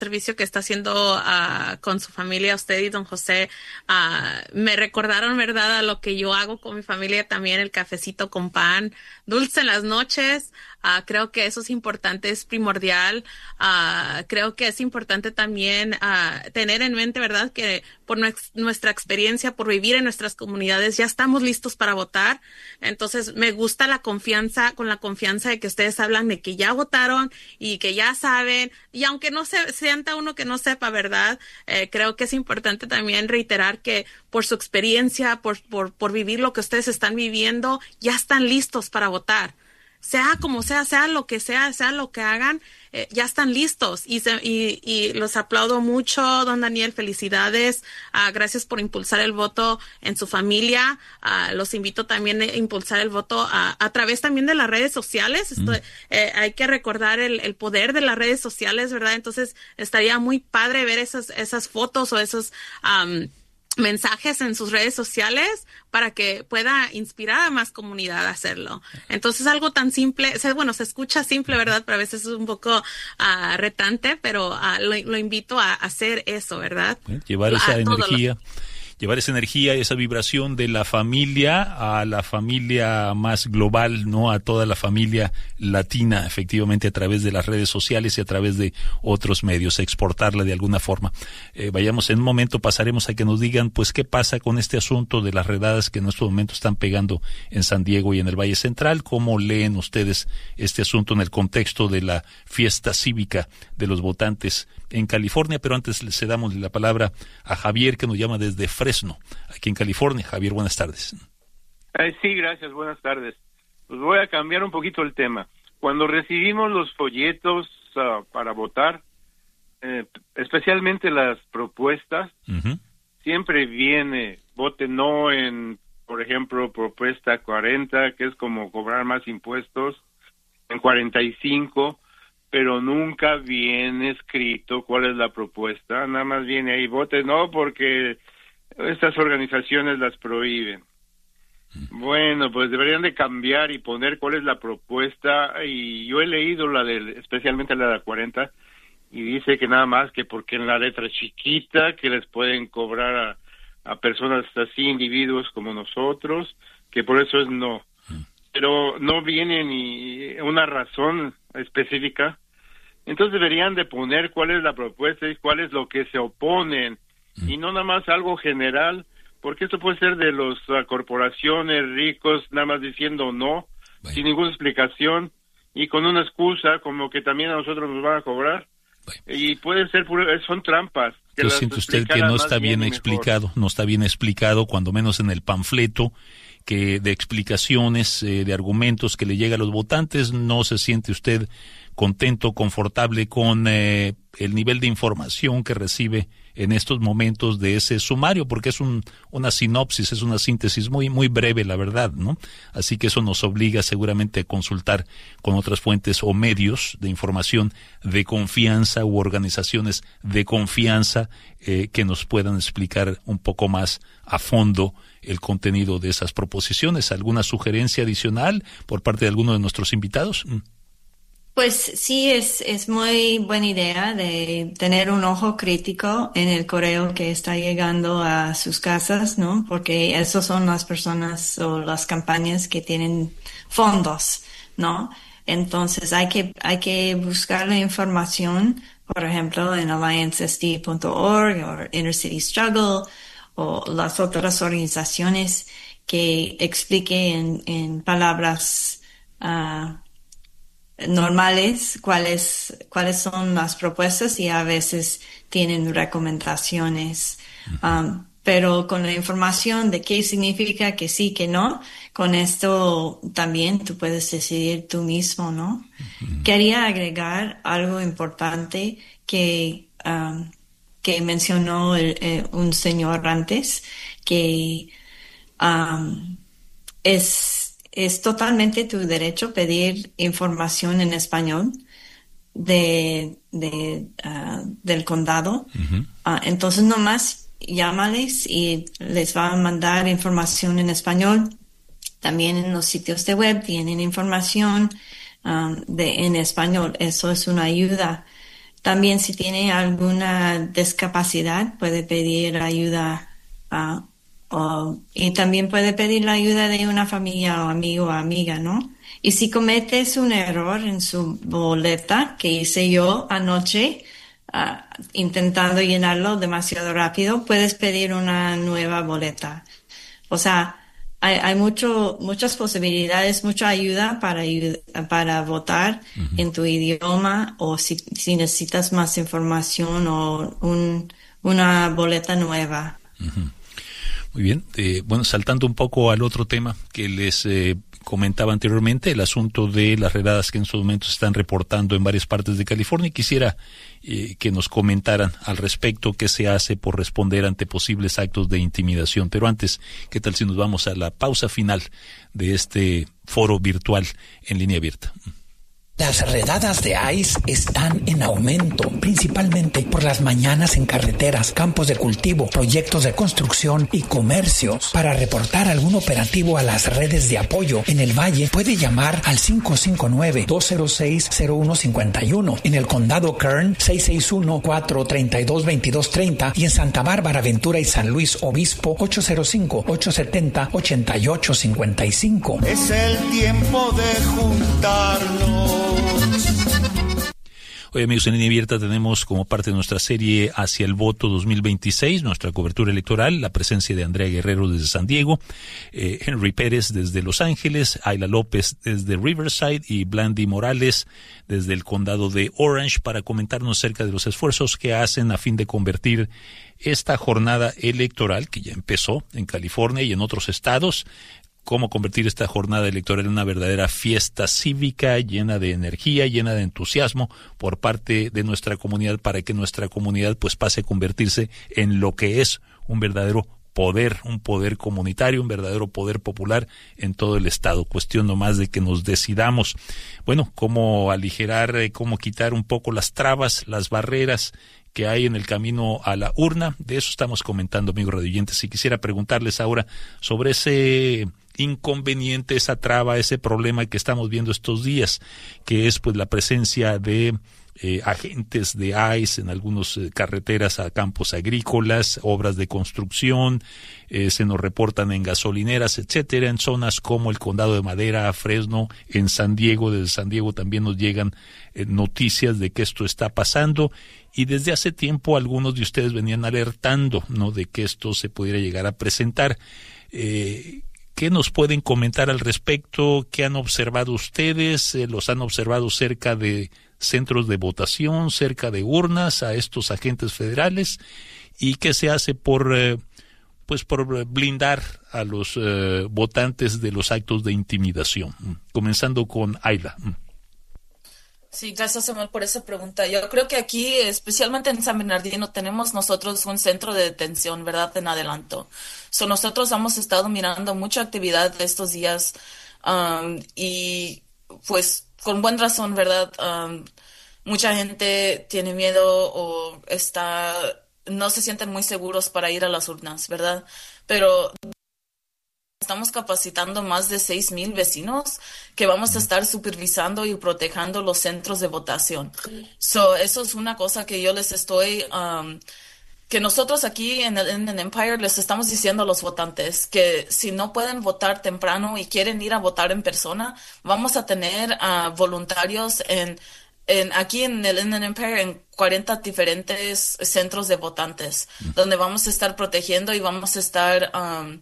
servicio que está haciendo con su familia, usted y don José, me recordaron, ¿verdad?, a lo que yo hago con mi familia también, el cafecito con pan, dulce en las noches. Creo que eso es importante, es primordial. Creo que es importante también tener en mente, ¿verdad?, que por nuestra experiencia, por vivir en nuestras comunidades, ya estamos listos para votar. Entonces, me gusta con la confianza de que ustedes hablan de que ya votaron y que ya saben, y aunque no se sienta uno que no sepa, ¿verdad? Creo que es importante también reiterar que por su experiencia, por vivir lo que ustedes están viviendo, ya están listos para votar. Sea como sea lo que sea lo que hagan, ya están listos. Y los aplaudo mucho, don Daniel, felicidades. Gracias por impulsar el voto en su familia. Los invito también a impulsar el voto a través también de las redes sociales. Hay que recordar el poder de las redes sociales, ¿verdad? Entonces, estaría muy padre ver esas fotos o esos mensajes en sus redes sociales para que pueda inspirar a más comunidad a hacerlo. Entonces, algo tan simple, se escucha simple, ¿verdad? Pero a veces es un poco retante, pero lo invito a hacer eso, ¿verdad? Llevar esa energía, esa vibración de la familia a la familia más global, ¿no? A toda la familia latina, efectivamente, a través de las redes sociales y a través de otros medios, exportarla de alguna forma. En un momento pasaremos a que nos digan, pues, qué pasa con este asunto de las redadas que en estos momentos están pegando en San Diego y en el Valle Central. ¿Cómo leen ustedes este asunto en el contexto de la fiesta cívica de los votantes en California? Pero antes le damos la palabra a Javier, que nos llama desde Fresno, aquí en California. Javier, buenas tardes. Sí, gracias, buenas tardes. Pues voy a cambiar un poquito el tema. Cuando recibimos los folletos para votar, especialmente las propuestas, siempre viene, vote no en, por ejemplo, propuesta 40, que es como cobrar más impuestos, en 45, pero nunca viene escrito cuál es la propuesta, nada más viene ahí, vote no porque estas organizaciones las prohíben. Bueno, pues deberían de cambiar y poner cuál es la propuesta, y yo he leído especialmente la de 40, y dice que nada más que porque en la letra chiquita que les pueden cobrar a personas así, individuos como nosotros, que por eso es no. Pero no viene ni una razón específica. Entonces deberían de poner cuál es la propuesta y cuál es lo que se oponen, y no nada más algo general, porque esto puede ser de las corporaciones ricos nada más diciendo no, sin ninguna explicación, y con una excusa como que también a nosotros nos van a cobrar, y puede ser son trampas. ¿Qué siente usted que no está bien explicado? No está bien explicado, cuando menos en el panfleto que de explicaciones, de argumentos que le llega a los votantes. ¿No se siente usted contento, confortable con el nivel de información que recibe en estos momentos de ese sumario? Porque es una sinopsis, es una síntesis muy, muy breve, la verdad, ¿no? Así que eso nos obliga seguramente a consultar con otras fuentes o medios de información de confianza u organizaciones de confianza que nos puedan explicar un poco más a fondo el contenido de esas proposiciones. ¿Alguna sugerencia adicional por parte de alguno de nuestros invitados? Pues sí, es muy buena idea de tener un ojo crítico en el correo que está llegando a sus casas, ¿no? Porque esas son las personas o las campañas que tienen fondos, ¿no? Entonces hay que buscar la información, por ejemplo, en alliancesd.org o Inner City Struggle o las otras organizaciones que expliquen en palabras normales cuáles son las propuestas, y a veces tienen recomendaciones. Pero con la información de qué significa que sí, que no, con esto también tú puedes decidir tú mismo, ¿no? Quería agregar algo importante que mencionó un señor antes, que es totalmente tu derecho pedir información en español del condado. Entonces nomás llámales y les van a mandar información en español. También en los sitios de web tienen información en español. Eso es una ayuda. También si tiene alguna discapacidad puede pedir ayuda y también puede pedir la ayuda de una familia o amigo o amiga, ¿no? Y si cometes un error en su boleta, que hice yo anoche, intentando llenarlo demasiado rápido, puedes pedir una nueva boleta. O sea, hay muchas posibilidades, mucha ayuda para votar en tu idioma, o si necesitas más información o una boleta nueva. Muy bien. Bueno, saltando un poco al otro tema que les comentaba anteriormente, el asunto de las redadas que en estos momentos están reportando en varias partes de California, y quisiera que nos comentaran al respecto qué se hace por responder ante posibles actos de intimidación. Pero antes, ¿qué tal si nos vamos a la pausa final de este foro virtual en línea abierta? Las redadas de ICE están en aumento, principalmente por las mañanas en carreteras, campos de cultivo, proyectos de construcción y comercios. Para reportar algún operativo a las redes de apoyo en el Valle, puede llamar al 559-206-0151. En el condado Kern, 661-432-2230. Y en Santa Bárbara, Ventura y San Luis Obispo, 805-870-8855. Es el tiempo de juntarnos. Hoy, amigos, en línea abierta tenemos como parte de nuestra serie Hacia el Voto 2026, nuestra cobertura electoral, la presencia de Andrea Guerrero desde San Diego, Henry Pérez desde Los Ángeles, Ayla López desde Riverside y Blandy Morales desde el condado de Orange, para comentarnos acerca de los esfuerzos que hacen a fin de convertir esta jornada electoral, que ya empezó en California y en otros estados, cómo convertir esta jornada electoral en una verdadera fiesta cívica llena de energía, llena de entusiasmo por parte de nuestra comunidad, para que nuestra comunidad pues pase a convertirse en lo que es un verdadero poder, un poder comunitario, un verdadero poder popular en todo el estado. Cuestión nomás de que nos decidamos, bueno, cómo aligerar, cómo quitar un poco las trabas, las barreras que hay en el camino a la urna. De eso estamos comentando, amigos radioyentes, y quisiera preguntarles ahora sobre ese inconveniente, esa traba, ese problema que estamos viendo estos días, que es pues la presencia de agentes de ICE en algunas carreteras a campos agrícolas, obras de construcción, se nos reportan en gasolineras, etcétera, en zonas como el Condado de Madera, Fresno, en San Diego. Desde San Diego también nos llegan noticias de que esto está pasando, y desde hace tiempo algunos de ustedes venían alertando, ¿no?, de que esto se pudiera llegar a presentar. ¿Qué nos pueden comentar al respecto? ¿Qué han observado ustedes? ¿Los han observado cerca de centros de votación, cerca de urnas, a estos agentes federales? ¿Y qué se hace por blindar a los votantes de los actos de intimidación? Comenzando con Ayla. Sí, gracias, Samuel, por esa pregunta. Yo creo que aquí, especialmente en San Bernardino, tenemos nosotros un centro de detención, ¿verdad?, en adelanto. Nosotros hemos estado mirando mucha actividad de estos días, y pues con buena razón, ¿verdad? Mucha gente tiene miedo o no se sienten muy seguros para ir a las urnas, ¿verdad? Pero estamos capacitando más de 6,000 vecinos que vamos a estar supervisando y protegiendo los centros de votación. Eso es una cosa que yo les estoy, que nosotros aquí en el Empire les estamos diciendo a los votantes que si no pueden votar temprano y quieren ir a votar en persona, vamos a tener voluntarios aquí en el Empire en 40 diferentes centros de votantes, donde vamos a estar protegiendo y vamos a estar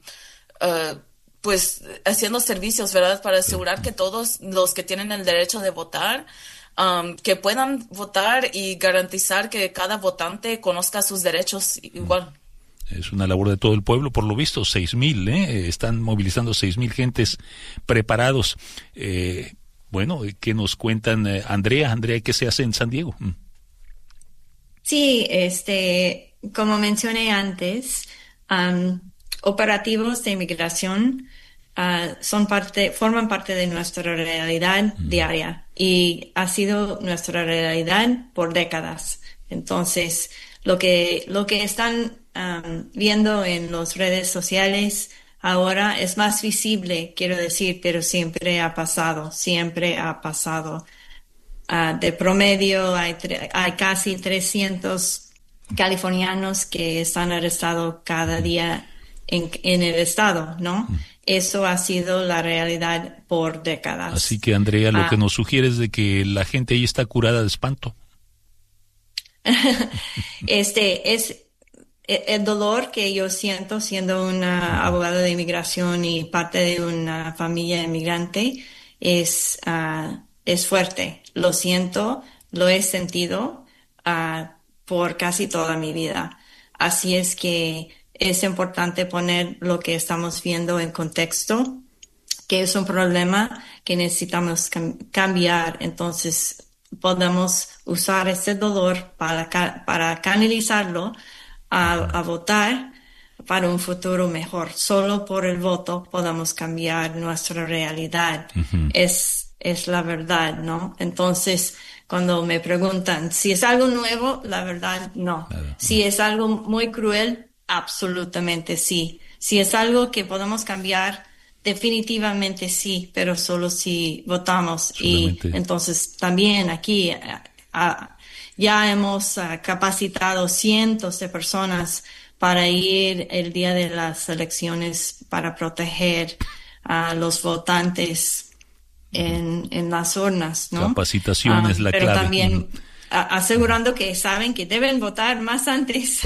pues haciendo servicios, ¿verdad?, para asegurar que todos los que tienen el derecho de votar, que puedan votar y garantizar que cada votante conozca sus derechos igual. Es una labor de todo el pueblo, por lo visto, 6,000, están movilizando 6,000 gentes preparados. Bueno, ¿qué nos cuentan, Andrea? Andrea, ¿qué se hace en San Diego? Sí, como mencioné antes, operativos de inmigración forman parte de nuestra realidad diaria, y ha sido nuestra realidad por décadas. Entonces, lo que están viendo en las redes sociales ahora es más visible, quiero decir, pero siempre ha pasado. De promedio hay casi 300 californianos que están arrestados cada día en el estado, ¿no? Eso ha sido la realidad por décadas. Así que, Andrea, lo que nos sugiere es de que la gente ahí está curada de espanto. Es el dolor que yo siento siendo una abogada de inmigración y parte de una familia inmigrante es fuerte. Lo siento, lo he sentido por casi toda mi vida. Así es que es importante poner lo que estamos viendo en contexto, que es un problema que necesitamos cambiar. Entonces, podemos usar ese dolor para canalizarlo a votar para un futuro mejor. Solo por el voto podemos cambiar nuestra realidad. Es la verdad, ¿no? Entonces, cuando me preguntan si es algo nuevo, la verdad, no. Si es algo muy cruel, absolutamente sí. Si es algo que podemos cambiar, definitivamente sí, pero solo si votamos. Solamente. Y entonces también aquí ya hemos capacitado cientos de personas para ir el día de las elecciones para proteger a los votantes en las urnas, ¿no? Capacitación es la clave. Pero también asegurando que saben que deben votar más antes.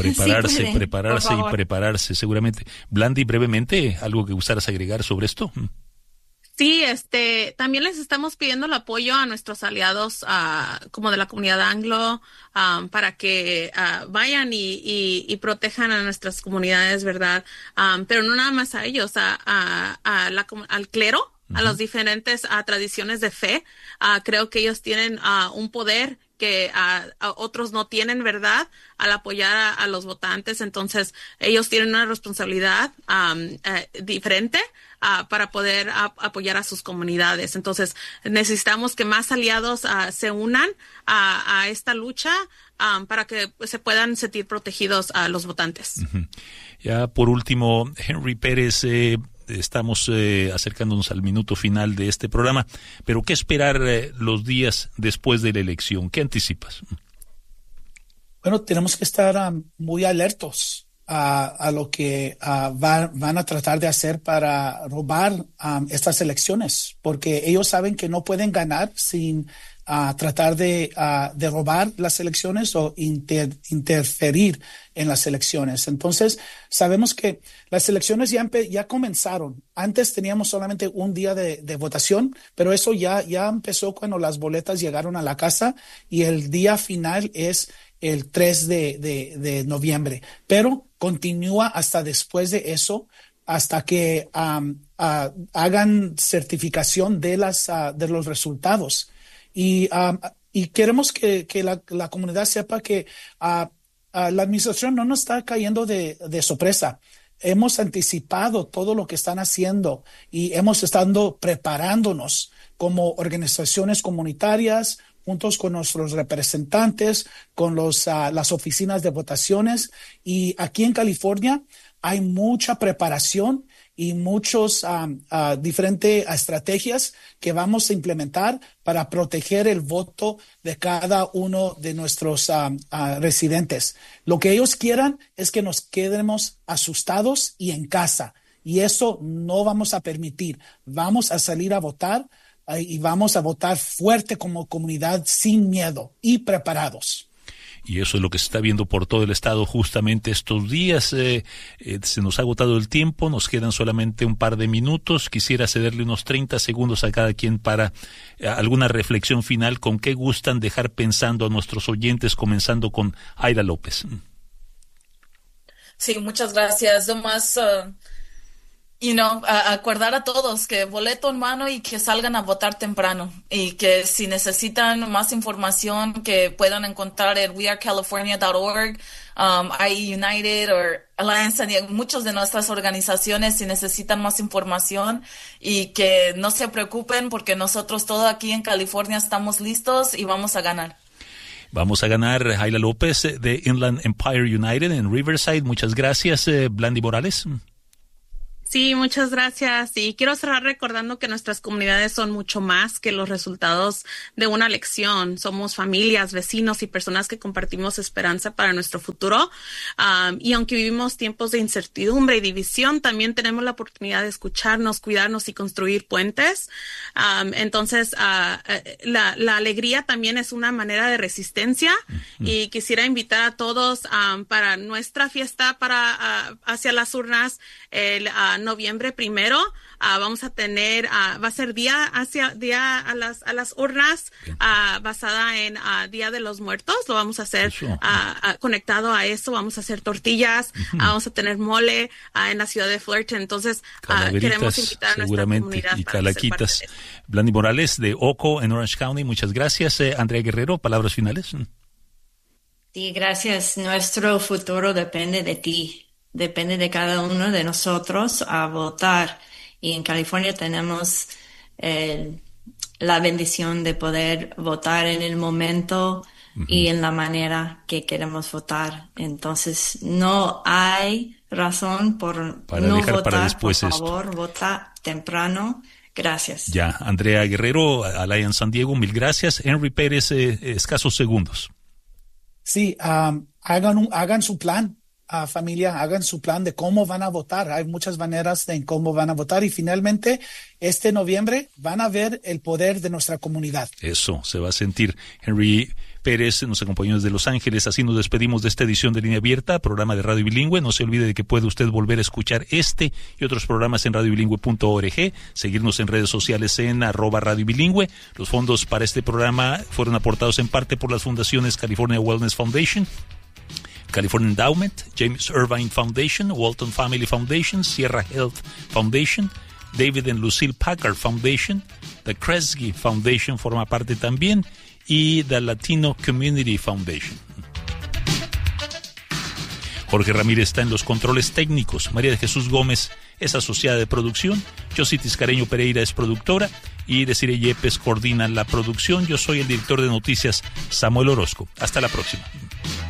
Prepararse, seguramente. Blandy, brevemente, ¿algo que gustaras agregar sobre esto? Sí, también les estamos pidiendo el apoyo a nuestros aliados, como de la comunidad anglo, para que vayan y protejan a nuestras comunidades, ¿verdad? Pero no nada más a ellos, al clero, a las diferentes tradiciones de fe. Creo que ellos tienen un poder que a otros no tienen, ¿verdad? Al apoyar a los votantes. Entonces, ellos tienen una responsabilidad diferente para poder apoyar a sus comunidades. Entonces, necesitamos que más aliados se unan a esta lucha para que se puedan sentir protegidos a los votantes. Ya por último, Henry Pérez, estamos acercándonos al minuto final de este programa, pero ¿qué esperar los días después de la elección? ¿Qué anticipas? Bueno, tenemos que estar muy alertos a lo que van a tratar de hacer para robar estas elecciones, porque ellos saben que no pueden ganar sin tratar de robar las elecciones o interferir en las elecciones. Entonces, sabemos que las elecciones ya comenzaron. Antes teníamos solamente un día de votación, pero eso ya empezó cuando las boletas llegaron a la casa y el día final es el 3 de noviembre. Pero continúa hasta después de eso, hasta que hagan certificación de los resultados. Y queremos que la comunidad sepa que la administración no nos está cayendo de sorpresa. Hemos anticipado todo lo que están haciendo y hemos estado preparándonos como organizaciones comunitarias, juntos con nuestros representantes, con las oficinas de votaciones. Y aquí en California hay mucha preparación y muchos diferentes estrategias que vamos a implementar para proteger el voto de cada uno de nuestros residentes. Lo que ellos quieran es que nos quedemos asustados y en casa, y eso no vamos a permitir. Vamos a salir a votar y vamos a votar fuerte como comunidad, sin miedo y preparados. Y eso es lo que se está viendo por todo el estado justamente estos días. Se nos ha agotado el tiempo, nos quedan solamente un par de minutos. Quisiera cederle unos 30 segundos a cada quien para alguna reflexión final. ¿Con qué gustan dejar pensando a nuestros oyentes, comenzando con Aira López? Sí, muchas gracias. Nomás, acordar a todos que boleto en mano y que salgan a votar temprano, y que si necesitan más información que puedan encontrar en wearecalifornia.org, iUnited o Alliance, muchas de nuestras organizaciones, si necesitan más información, y que no se preocupen porque nosotros todo aquí en California estamos listos y vamos a ganar. Vamos a ganar. Aira López de Inland Empire United en Riverside. Muchas gracias. Blandy Morales. Sí, muchas gracias. Y quiero cerrar recordando que nuestras comunidades son mucho más que los resultados de una elección. Somos familias, vecinos y personas que compartimos esperanza para nuestro futuro. Y aunque vivimos tiempos de incertidumbre y división, también tenemos la oportunidad de escucharnos, cuidarnos y construir puentes. Entonces, la alegría también es una manera de resistencia. Y quisiera invitar a todos para nuestra fiesta hacia las urnas el noviembre 1. Vamos a tener, va a ser día a las urnas, basada en Día de los Muertos. Lo vamos a hacer conectado a eso. Vamos a hacer tortillas, vamos a tener mole en la ciudad de Fullerton. Entonces, queremos invitar a nuestra comunidad y calaquitas. Blandy Morales de Oco en Orange County, muchas gracias. Andrea Guerrero, palabras finales. Sí, gracias. Nuestro futuro depende de ti. Depende de cada uno de nosotros a votar. Y en California tenemos la bendición de poder votar en el momento y en la manera que queremos votar. Entonces, no hay razón para no votar. Para después por favor, vota temprano. Gracias. Ya, Andrea Guerrero, Alliance San Diego, mil gracias. Henry Pérez, escasos segundos. Sí, hagan su plan. Familia, hagan su plan de cómo van a votar. Hay muchas maneras de cómo van a votar y finalmente este noviembre van a ver el poder de nuestra comunidad. Eso se va a sentir. Henry Pérez nos acompañó desde Los Ángeles. Así nos despedimos de esta edición de Línea Abierta, programa de Radio Bilingüe. No se olvide de que puede usted volver a escuchar este y otros programas en radiobilingüe.org, seguirnos en redes sociales en @radiobilingüe. Los fondos para este programa fueron aportados en parte por las fundaciones California Wellness Foundation, California Endowment, James Irvine Foundation, Walton Family Foundation, Sierra Health Foundation, David and Lucille Packard Foundation, the Kresge Foundation forma parte también, y the Latino Community Foundation. Jorge Ramírez está en los controles técnicos, María de Jesús Gómez es asociada de producción, Josie Tiscareño Pereira es productora y Desiree Yepes coordina la producción. Yo soy el director de noticias, Samuel Orozco. Hasta la próxima.